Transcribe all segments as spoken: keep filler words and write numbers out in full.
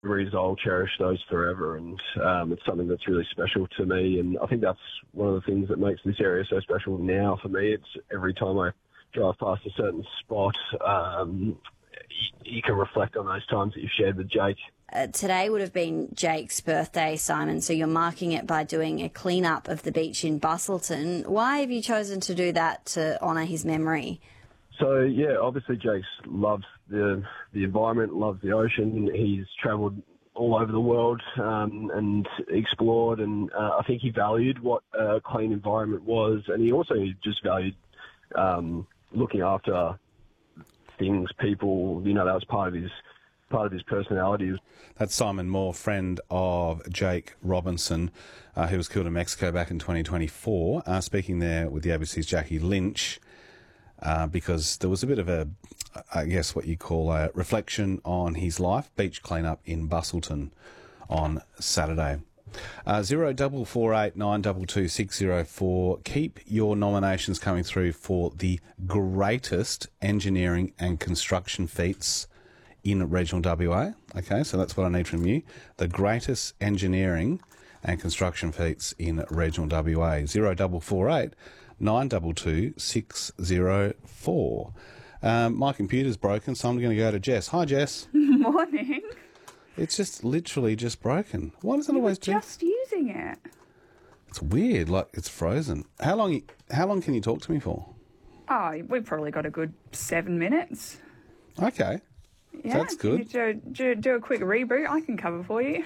memories, I'll cherish those forever, and um, it's something that's really special to me. And I think that's one of the things that makes this area so special now for me. It's every time I drive past a certain spot, um, you, you can reflect on those times that you've shared with Jake. Uh, today would have been Jake's birthday, Simon, so you're marking it by doing a clean-up of the beach in Busselton. Why have you chosen to do that to honour his memory? So, yeah, obviously Jake loves the the environment, loves the ocean. He's travelled all over the world um, and explored, and uh, I think he valued what a clean environment was, and he also just valued um, looking after things, people. You know, that was part of his part of his personality. That's Simon Moore, friend of Jake Robinson, uh, who was killed in Mexico back in twenty twenty-four, uh, speaking there with the A B C's Jackie Lynch, uh, because there was a bit of a, I guess what you call a reflection on his life, beach cleanup in Busselton on Saturday. Uh, zero double four eight nine double two six zero four. Keep your nominations coming through for the greatest engineering and construction feats in regional W A. Okay, so that's what I need from you. The greatest engineering and construction feats in regional W A. Zero double four eight nine double two six zero four. Um, my computer's broken, so I'm going to go to Jess. Hi, Jess. Morning. It's just literally just broken. Why does it You always were do? just using it. It's weird, like it's frozen. How long? How long can you talk to me for? Oh, we've probably got a good seven minutes. Okay. Yeah, That's good. Do, do, do a quick reboot. I can cover for you.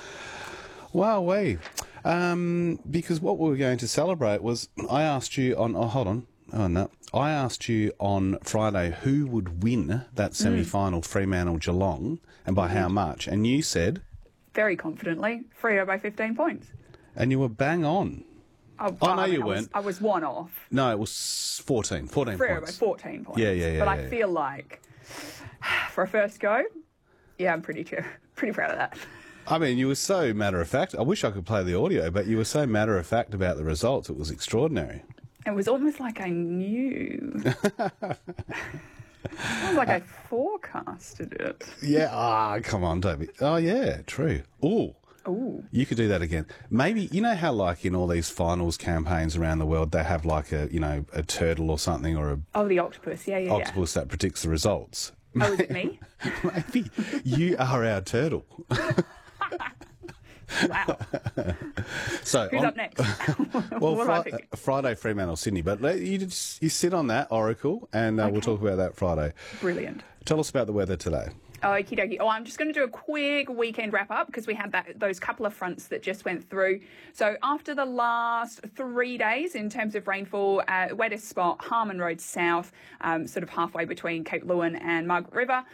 Wow, we. Um, because what we were going to celebrate was I asked you on. Oh, hold on. Oh no. I asked you on Friday who would win that semi-final mm. Fremantle Geelong and by mm. how much, and you said very confidently Freo by fifteen points. And you were bang on. Oh, oh no, I mean, you I weren't. Was, I was one off. No, it was fourteen. fourteen Freo points. by fourteen points. Yeah, yeah, yeah. But yeah, I yeah. feel like for a first go, yeah, I'm pretty pretty proud of that. I mean, you were so matter of fact. I wish I could play the audio, but you were so matter of fact about the results. It was extraordinary. It was almost like I knew. It was like I forecasted it. Yeah. Ah, oh, come on, don't be. Oh, yeah, true. Ooh. Ooh. You could do that again. Maybe, you know how like in all these finals campaigns around the world, they have like a, you know, a turtle or something or a... Oh, the octopus. Yeah, yeah, octopus yeah. that predicts the results. Oh, is it me? Maybe you are our turtle. Wow. So who's on, up next? Well, what Fri- Friday, Fremantle, Sydney. But let, you just you sit on that, Oracle, and uh, okay. we'll talk about that Friday. Brilliant. Tell us about the weather today. Okie dokie. Oh, I'm just going to do a quick weekend wrap up because we had that those couple of fronts that just went through. So after the last three days in terms of rainfall, uh, wettest spot, Harmon Road South, um, sort of halfway between Cape Leeuwin and Margaret River.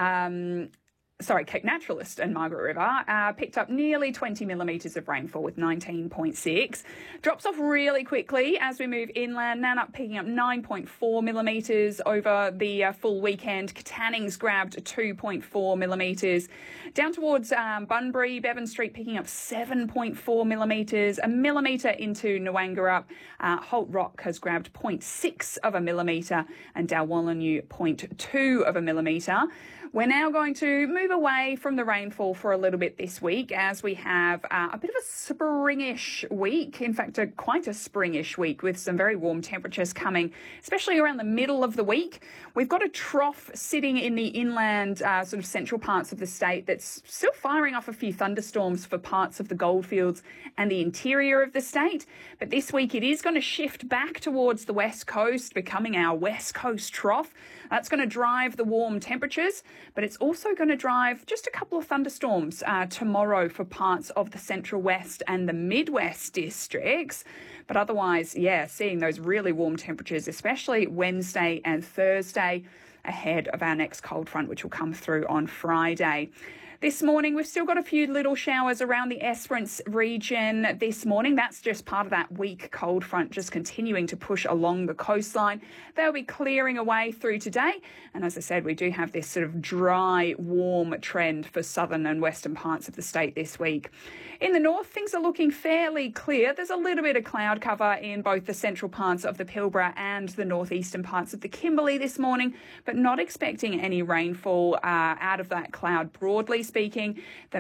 Um, Sorry, Cape Naturalist and Margaret River uh, picked up nearly twenty millimetres of rainfall with nineteen point six. Drops off really quickly as we move inland. Nannup picking up nine point four millimetres over the uh, full weekend. Catanning's grabbed two point four millimetres. Down towards um, Bunbury, Bevan Street picking up seven point four millimetres. A millimetre into Nwangarup. Uh, Holt Rock has grabbed zero point six of a millimetre and Dalwallinu zero point two of a millimetre. We're now going to move away from the rainfall for a little bit this week as we have uh, a bit of a springish week. In fact, a, quite a springish week with some very warm temperatures coming, especially around the middle of the week. We've got a trough sitting in the inland uh, sort of central parts of the state that's still firing off a few thunderstorms for parts of the goldfields and the interior of the state. But this week it is going to shift back towards the west coast, becoming our west coast trough. That's going to drive the warm temperatures, but it's also going to drive just a couple of thunderstorms uh, tomorrow for parts of the central west and the midwest districts. But otherwise, yeah, seeing those really warm temperatures, especially Wednesday and Thursday, ahead of our next cold front, which will come through on Friday. This morning, we've still got a few little showers around the Esperance region this morning. That's just part of that weak cold front just continuing to push along the coastline. They'll be clearing away through today. And as I said, we do have this sort of dry, warm trend for southern and western parts of the state this week. In the north, things are looking fairly clear. There's a little bit of cloud cover in both the central parts of the Pilbara and the northeastern parts of the Kimberley this morning, but not expecting any rainfall uh, out of that cloud broadly speaking. The